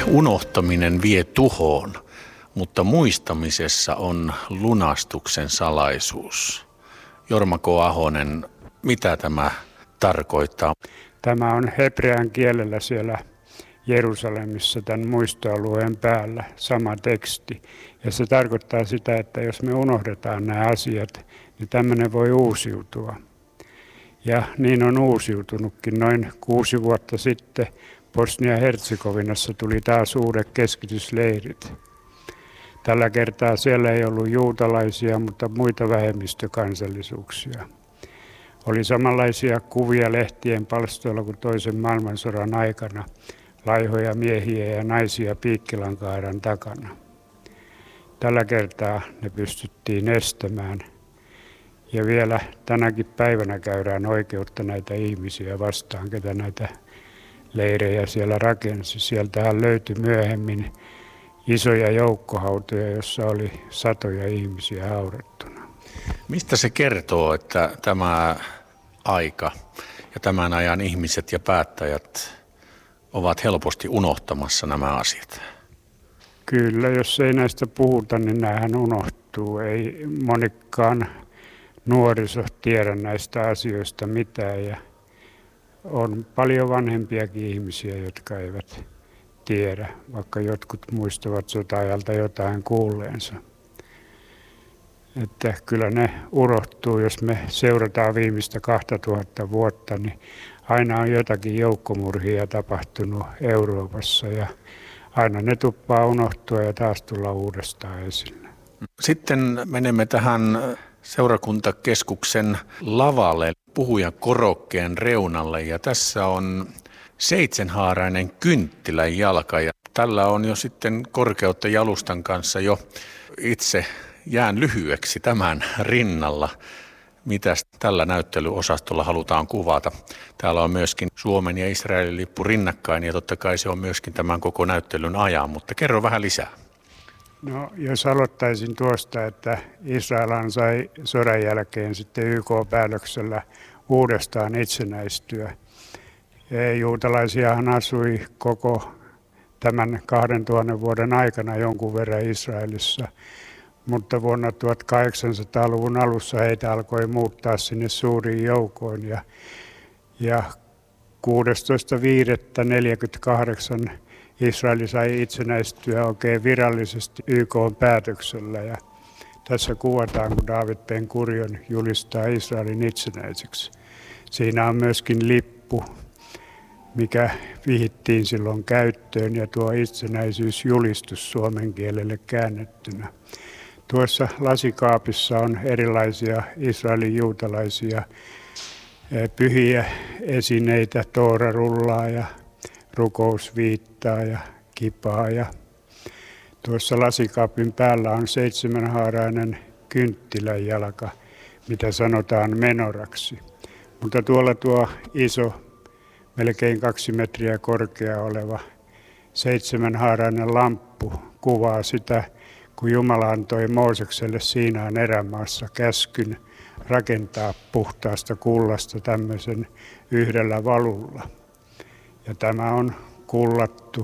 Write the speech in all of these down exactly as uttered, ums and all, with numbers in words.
Unohtaminen vie tuhoon, mutta muistamisessa on lunastuksen salaisuus. Jorma K. Ahonen, mitä tämä tarkoittaa? Tämä on hebrean kielellä siellä Jerusalemissa tämän muistoalueen päällä sama teksti. Ja se tarkoittaa sitä, että jos me unohdetaan nämä asiat, niin tämmöinen voi uusiutua. Ja niin on uusiutunutkin. Noin kuusi vuotta sitten Bosnia-Herzegovinassa tuli taas uudet keskitysleirit. Tällä kertaa siellä ei ollut juutalaisia, mutta muita vähemmistökansallisuuksia. Oli samanlaisia kuvia lehtien palstoilla kuin toisen maailmansodan aikana. Laihoja miehiä ja naisia piikkilankaaran takana. Tällä kertaa ne pystyttiin estämään. Ja vielä tänäkin päivänä käydään oikeutta näitä ihmisiä vastaan, ketä näitä leirejä siellä rakensi. Sieltähän löytyi myöhemmin isoja joukkohautoja, jossa oli satoja ihmisiä haudattuna. Mistä se kertoo, että tämä aika ja tämän ajan ihmiset ja päättäjät ovat helposti unohtamassa nämä asiat? Kyllä, jos ei näistä puhuta, niin näähän unohtuu. Ei monikaan nuoriso tiedä näistä asioista mitään ja on paljon vanhempiakin ihmisiä, jotka eivät tiedä, vaikka jotkut muistavat sota-ajalta jotain kuulleensa. Että kyllä ne unohtuu, jos me seurataan viimeistä kaksituhatta vuotta, niin aina on jotakin joukkomurhia tapahtunut Euroopassa ja aina ne tuppaa unohtua ja taas tulla uudestaan esille. Sitten menemme tähän seurakuntakeskuksen lavalle, puhujan korokkeen reunalle, ja tässä on seitsemänhaarainen kynttilän jalka ja tällä on jo sitten korkeutta jalustan kanssa jo itse jään lyhyeksi tämän rinnalla. Mitä tällä näyttelyosastolla halutaan kuvata? Täällä on myöskin Suomen ja Israelin lippu rinnakkain ja totta kai se on myöskin tämän koko näyttelyn ajan, mutta kerro vähän lisää. No, jos aloittaisin tuosta, että Israel sai sodan jälkeen sitten Y K-päätöksellä uudestaan itsenäistyä. Juutalaisiahan asui koko tämän kahdentuhannen vuoden aikana jonkun verran Israelissa, mutta vuonna tuhatkahdeksansataaluvun alussa heitä alkoi muuttaa sinne suuriin joukoin ja, ja kuudestoista viidettä neljäkymmentäkahdeksan Israel sai itsenäistyä oikein virallisesti Y K-päätöksellä ja tässä kuvataan, kun David Ben Gurion julistaa Israelin itsenäiseksi. Siinä on myöskin lippu, mikä vihittiin silloin käyttöön ja tuo itsenäisyysjulistus suomen kielelle käännettynä. Tuossa lasikaapissa on erilaisia Israelin juutalaisia pyhiä esineitä, toorarullaa ja rukousviittaa ja kipaa. Ja tuossa lasikaapin päällä on seitsemänhaarainen kynttilän jalka, mitä sanotaan menoraksi. Mutta tuolla tuo iso, melkein kaksi metriä korkea oleva seitsemänhaarainen lamppu kuvaa sitä, kun Jumala antoi Moosekselle Siinain erämaassa käskyn rakentaa puhtaasta kullasta tämmöisen yhdellä valulla. Ja tämä on kullattu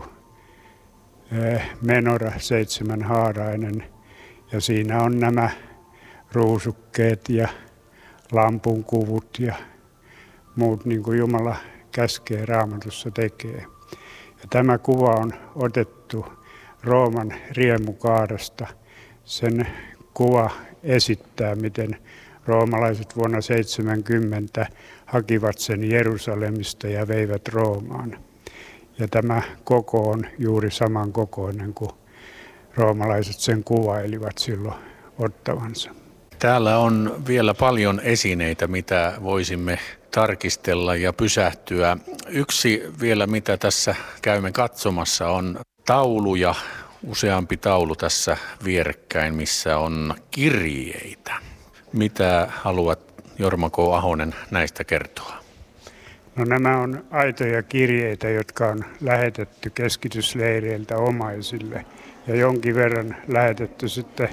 menora seitsemänhaarainen ja siinä on nämä ruusukkeet ja lampun kuvut ja muut niin kuin Jumala käskee Raamatussa tekee. Ja tämä kuva on otettu Rooman riemukaarasta. Sen kuva esittää, miten roomalaiset vuonna seitsemänkymmentä hakivat sen Jerusalemista ja veivät Roomaan. Ja tämä koko on juuri saman kokoinen kuin roomalaiset sen kuvailivat silloin ottavansa. Täällä on vielä paljon esineitä, mitä voisimme tarkistella ja pysähtyä. Yksi vielä, mitä tässä käymme katsomassa, on tauluja, useampi taulu tässä vierekkäin, missä on kirjeitä. Mitä haluat, Jorma K. Ahonen, näistä kertoa? No, nämä on aitoja kirjeitä, jotka on lähetetty keskitysleireiltä omaisille ja jonkin verran lähetetty sitten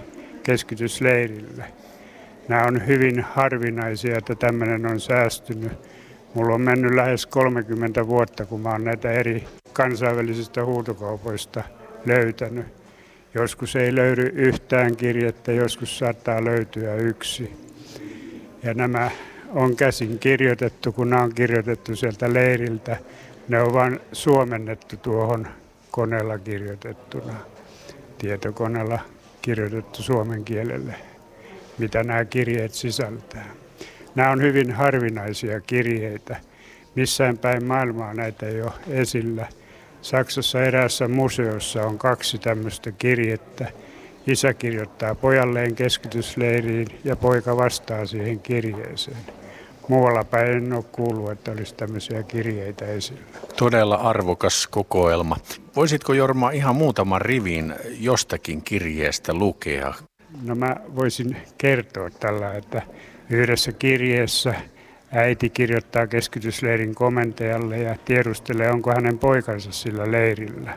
keskitysleirille. Nämä on hyvin harvinaisia, että tämmöinen on säästynyt Mulla on mennyt lähes kolmekymmentä vuotta, kun mä oon näitä eri kansainvälisistä huutokaupoista löytänyt. Joskus ei löydy yhtään kirjettä, joskus saattaa löytyä yksi. Ja nämä on käsin kirjoitettu, kun nämä on kirjoitettu sieltä leiriltä. Ne on vain suomennettu tuohon koneella kirjoitettuna, tietokoneella kirjoitettu suomen kielelle, mitä nämä kirjeet sisältää. Nämä on hyvin harvinaisia kirjeitä. Missään päin maailmaa näitä ei ole esillä. Saksassa eräässä museossa on kaksi tämmöistä kirjettä. Isä kirjoittaa pojalleen keskitysleiriin ja poika vastaa siihen kirjeeseen. Muualla päin en ole kuullut, että olisi tämmöisiä kirjeitä esillä. Todella arvokas kokoelma. Voisitko Jorma ihan muutaman rivin jostakin kirjeestä lukea? No mä voisin kertoa tällä, että yhdessä kirjeessä äiti kirjoittaa keskitysleirin komentajalle ja tiedustelee, onko hänen poikansa sillä leirillä.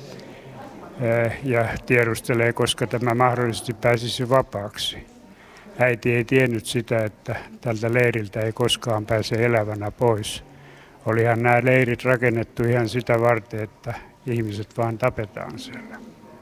Ja tiedustelee, koska tämä mahdollisesti pääsisi vapaaksi. Äiti ei tiennyt sitä, että tältä leiriltä ei koskaan pääse elävänä pois. Olihan nämä leirit rakennettu ihan sitä varten, että ihmiset vaan tapetaan siellä.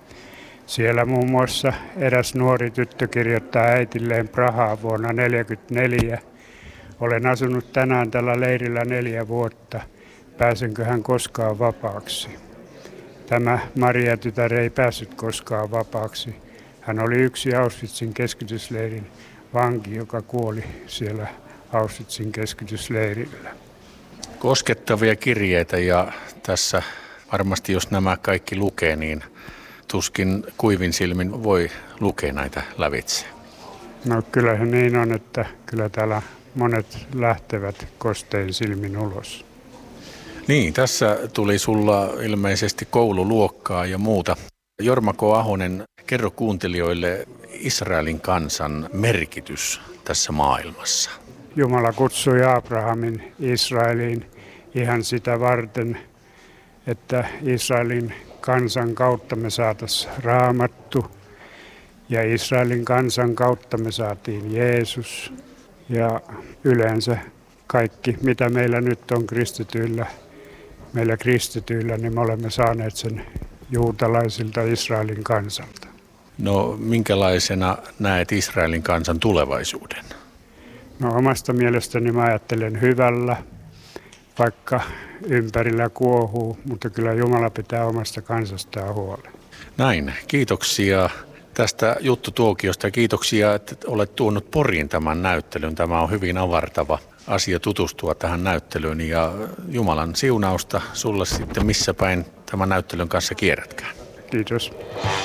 Siellä muun muassa eräs nuori tyttö kirjoittaa äitilleen Prahaan vuonna tuhatyhdeksänsataaneljäkymmentäneljä. Olen asunut tänään tällä leirillä neljä vuotta. Pääsenköhän koskaan vapaaksi? Tämä Maria-tytär ei päässyt koskaan vapaaksi. Hän oli yksi Auschwitzin keskitysleirin vanki, joka kuoli siellä Auschwitzin keskitysleirillä. Koskettavia kirjeitä, ja tässä varmasti jos nämä kaikki lukee, niin tuskin kuivin silmin voi lukea näitä lävitse. No kyllähän niin on, että kyllä täällä monet lähtevät kostein silmin ulos. Niin, tässä tuli sulla ilmeisesti koululuokkaa ja muuta. Jorma K. Ahonen, kerro kuuntelijoille Israelin kansan merkitys tässä maailmassa. Jumala kutsui Abrahamin Israeliin ihan sitä varten, että Israelin kansan kautta me saataisiin Raamattu ja Israelin kansan kautta me saatiin Jeesus. Ja yleensä kaikki, mitä meillä nyt on kristityillä, meillä kristityillä, niin me olemme saaneet sen juutalaisilta Israelin kansalta. No minkälaisena näet Israelin kansan tulevaisuuden? No omasta mielestäni mä ajattelen hyvällä, vaikka ympärillä kuohuu, mutta kyllä Jumala pitää omasta kansastaan huolen. Näin, kiitoksia tästä juttutuokiosta ja kiitoksia, että olet tuonut Poriin tämän näyttelyn. Tämä on hyvin avartava asia tutustua tähän näyttelyyn ja Jumalan siunausta sulle sitten missä päin tämän näyttelyn kanssa kierrätkään. Kiitos.